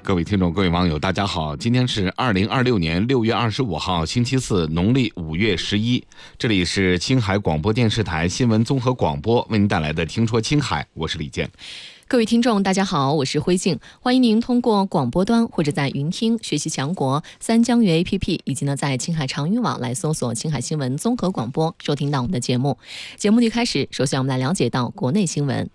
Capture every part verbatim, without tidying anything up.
各位听众、各位网友，大家好！今天是二零二六年六月二十五号，星期四，农历五月十一。这里是青海广播电视台新闻综合广播为您带来的《听说青海》，我是李健。 各位听众，大家好，我是辉静，欢迎您通过广播端或者在云听学习强国三江源 A P P， 以及呢在青海长云网来搜索青海新闻综合广播，收听到我们的节目。节目的开始，首先我们来了解到国内新闻。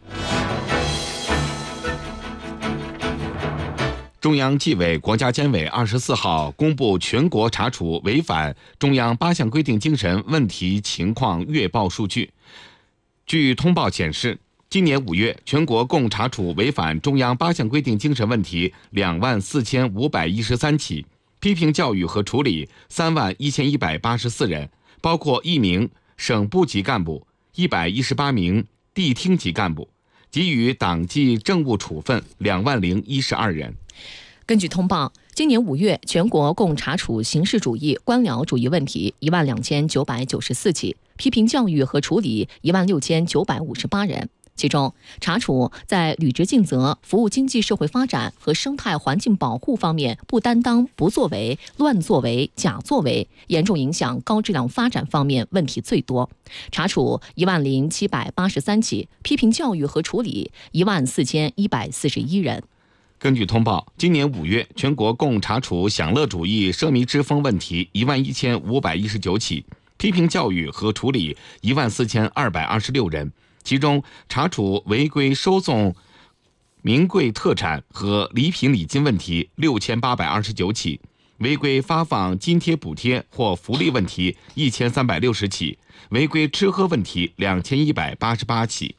中央纪委国家监委二十四号公布全国查处违反中央八项规定精神问题情况月报数据。据通报显示，今年五月，全国共查处违反中央八项规定精神问题两万四千五百一十三起，批评教育和处理三万一千一百八十四人，包括一名省部级干部、一百一十八名地厅级干部，给予党纪政务处分两万零一十二人。 根据通报，今年五月，全国共查处形式主义、官僚主义问题一万两千九百九十四起，批评教育和处理一万六千九百五十八人。其中，查处在履职尽责、服务经济社会发展和生态环境保护方面不担当、不作为、乱作为、假作为，严重影响高质量发展方面问题最多，查处一万零七百八十三起，批评教育和处理一万四千一百四十一人。 根据通报，今年五月，全国共查处享乐主义奢靡之风问题一万一千五百一十九起，批评教育和处理一万四千二百二十六人。其中，查处违规收送名贵特产和礼品礼金问题六千八百二十九起，违规发放津贴补贴或福利问题一千三百六十起，违规吃喝问题两千一百八十八起。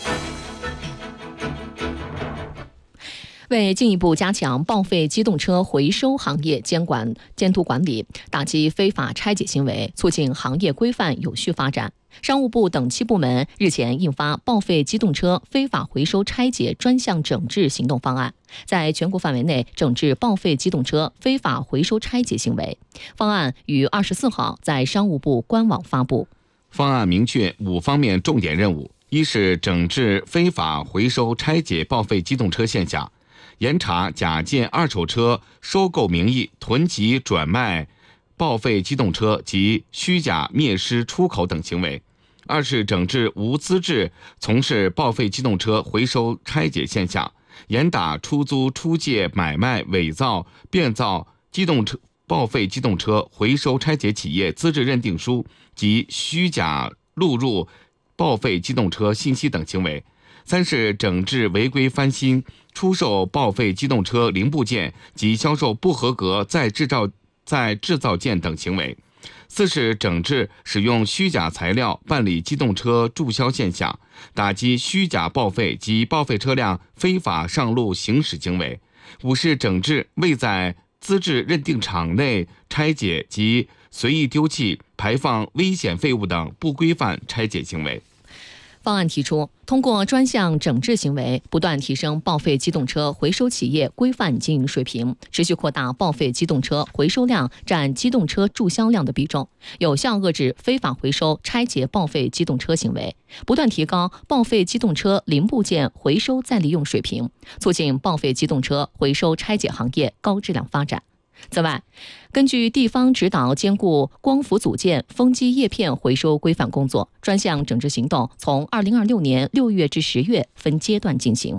为进一步加强报废机动车回收行业监管监督管理，打击非法拆解行为，促进行业规范有序发展，商务部等七部门日前印发报废机动车非法回收拆解专项整治行动方案，在全国范围内整治报废机动车非法回收拆解行为。方案于二十四号在商务部官网发布。 方案明确五方面重点任务：一是整治非法回收拆解报废机动车现象，严查假借二手车收购名义囤积转卖报废机动车及虚假灭失出口等行为；二是整治无资质从事报废机动车回收拆解现象，严打出租、出借、买卖、伪造、变造机动车报废机动车回收拆解企业资质认定书及虚假录入报废机动车信息等行为；三是整治违规翻新、出售报废机动车零部件及销售不合格再制造再制造件等行为；四是整治使用虚假材料办理机动车注销现象，打击虚假报废及报废车辆非法上路行驶行为；五是整治未在资质认定场内拆解及随意丢弃、排放危险废物等不规范拆解行为。 方案提出，通过专项整治行为，不断提升报废机动车回收企业规范经营水平，持续扩大报废机动车回收量占机动车注销量的比重，有效遏制非法回收拆解报废机动车行为，不断提高报废机动车零部件回收再利用水平，促进报废机动车回收拆解行业高质量发展。此外，根据地方指导兼顾光伏组件、风机叶片回收规范工作，专项整治行动从二零二六年六月至十月分阶段进行。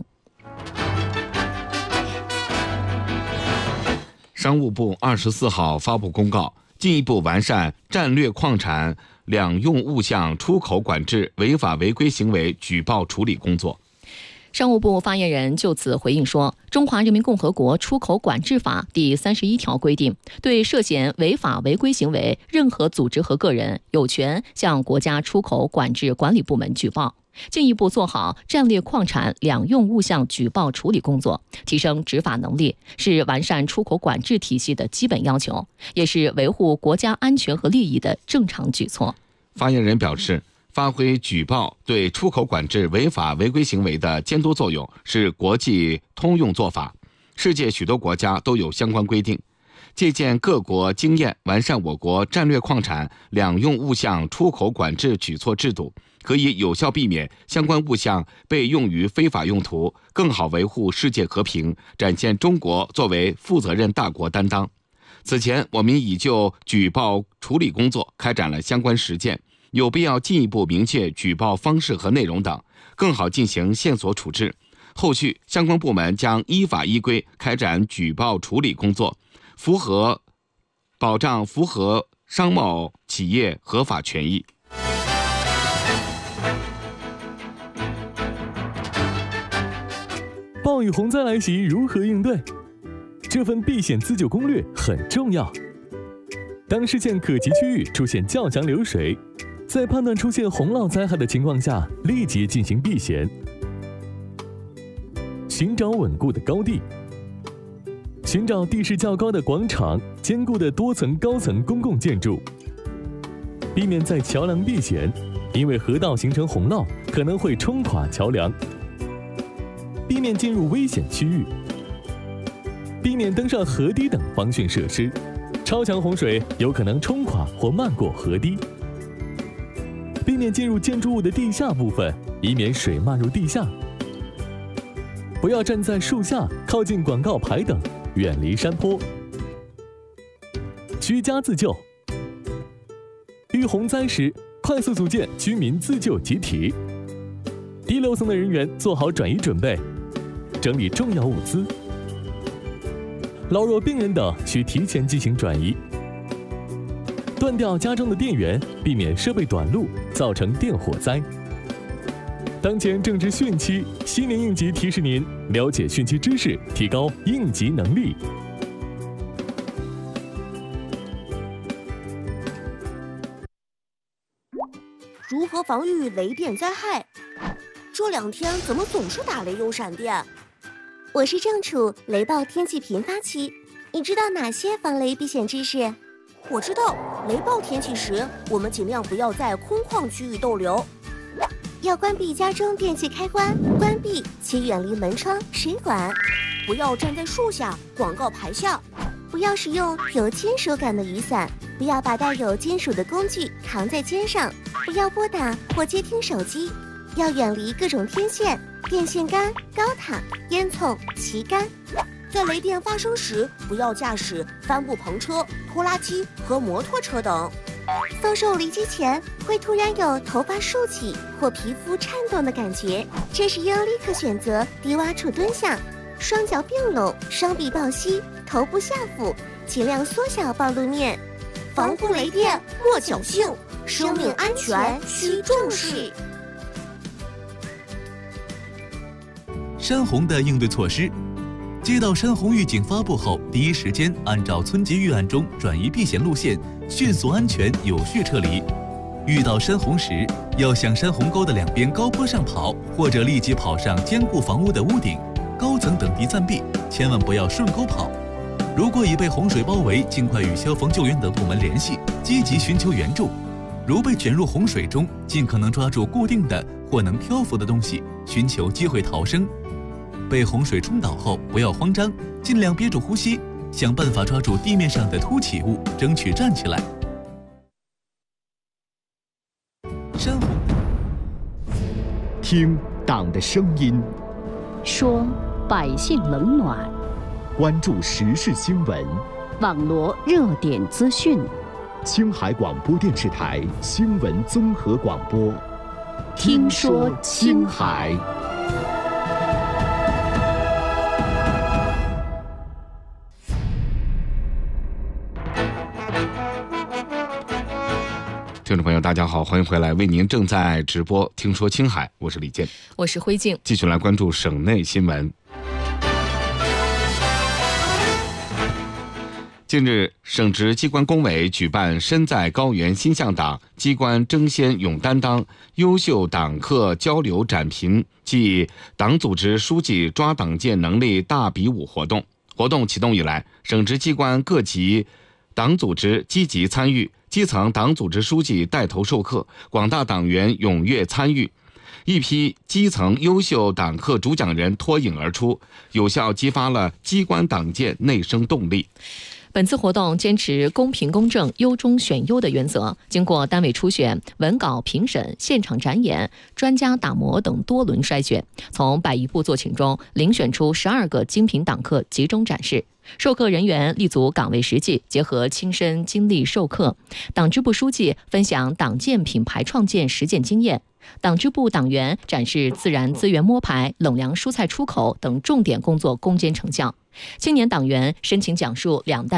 商务部二十四号发布公告，进一步完善战略矿产两用物项出口管制违法违规行为举报处理工作。 商务部发言人就此回应说，《中华人民共和国出口管制法》第三十一条规定，对涉嫌违法违规行为，任何组织和个人有权向国家出口管制管理部门举报。进一步做好战略矿产两用物项举报处理工作，提升执法能力，是完善出口管制体系的基本要求，也是维护国家安全和利益的正常举措。 发言人表示，发挥举报对出口管制违法违规行为的监督作用是国际通用做法，世界许多国家都有相关规定。借鉴各国经验，完善我国战略矿产两用物项出口管制举措制度， 可以有效避免相关物项被用于非法用途，更好维护世界和平，展现中国作为负责任大国担当。此前，我们已就举报处理工作开展了相关实践，有必要进一步明确举报方式和内容等，更好进行线索处置。后续相关部门将依法依规开展举报处理工作，符合保障符合商贸企业合法权益。 暴雨洪灾来袭，如何应对？这份避险自救攻略很重要。当视线可及区域出现较强流水，在判断出现洪涝灾害的情况下，立即进行避险。寻找稳固的高地，寻找地势较高的广场、坚固的多层高层公共建筑，避免在桥梁避险，因为河道形成洪涝可能会冲垮桥梁。避免进入危险区域，避免登上河堤等防汛设施，超强洪水有可能冲垮或漫过河堤。避免进入建筑物的地下部分，以免水漫入地下。不要站在树下、靠近广告牌等，远离山坡。居家自救，遇洪灾时，快速组建居民自救集体。低楼层的人员做好转移准备，整理重要物资。老弱病人等需提前进行转移。断掉家中的电源，避免设备短路，造成电火灾。当前正值汛期，新年应急提示您了解汛期知识，提高应急能力。 如何防御雷电灾害？这两天怎么总是打雷又闪电？ 我是正处雷暴天气频发期，你知道哪些防雷避险知识？ 我知道，雷暴天气时，我们尽量不要在空旷区域逗留， 要关闭家中电器开关，关闭且远离门窗、水管， 不要站在树下、广告牌下， 不要使用有金属感的雨伞，不要把带有金属的工具扛在肩上，不要拨打或接听手机，要远离各种天线、电线杆、高塔、烟囱、旗杆。 在雷电发生时，不要驾驶帆布篷车、拖拉机和摩托车等。 遭受雷击前，会突然有头发竖起或皮肤颤动的感觉，这时应立刻选择低洼处蹲下，双脚并拢，双臂抱膝，头部下俯，尽量缩小暴露面。 防护雷电莫侥幸，生命安全需重视。 山洪的应对措施。接到山洪预警发布后，第一时间按照村级预案中转移避险路线，迅速、安全、有序撤离。遇到山洪时，要向山洪沟的两边高坡上跑，或者立即跑上坚固房屋的屋顶、高层等地暂避，千万不要顺沟跑。如果已被洪水包围，尽快与消防救援等部门联系，积极寻求援助。如被卷入洪水中，尽可能抓住固定的或能漂浮的东西，寻求机会逃生。被洪水冲倒后，不要慌张，尽量憋住呼吸，想办法抓住地面上的凸起物，争取站起来。山洪， 听党的声音， 说百姓冷暖， 关注时事新闻， 网罗热点资讯。 青海广播电视台新闻综合广播， 听说青海。 听众朋友，大家好，欢迎回来，为您正在直播《听说青海》，我是李健， 我是辉静， 继续来关注省内新闻。近日，省直机关工委举办“身在高原心向党，机关争先勇担当”优秀党课交流展评暨党组织书记抓党建能力大比武活动。活动启动以来，省直机关各级党组织积极参与，基层党组织书记带头授课，广大党员踊跃参与，一批基层优秀党课主讲人脱颖而出，有效激发了机关党建内生动力。 本次活动坚持公平公正、优中选优的原则，经过单位初选、文稿评审、现场展演、专家打磨等多轮筛选，从百余部作品中遴选出十二个精品党课集中展示。授课人员立足岗位实际，结合亲身经历授课。党支部书记分享党建品牌创建实践经验。党支部党员展示自然资源摸排、冷凉蔬菜出口等重点工作攻坚成效。青年党员申请讲述两弹